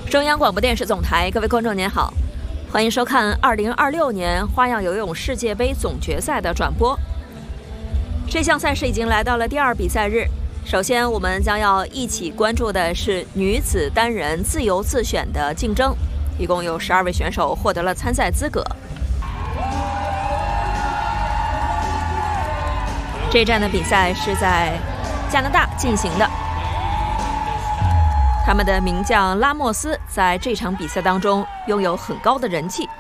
中央广播电视总台，各位观众您好，欢迎收看2026年花样游泳世界杯总决赛的转播。这项赛事已经来到了第2比赛日，首先我们将要一起关注的是女子单人自由自选的竞争，一共有12位选手获得了参赛资格。这一站的比赛是在加拿大进行的。他们的名将拉莫斯在这场比赛当中拥有很高的人气。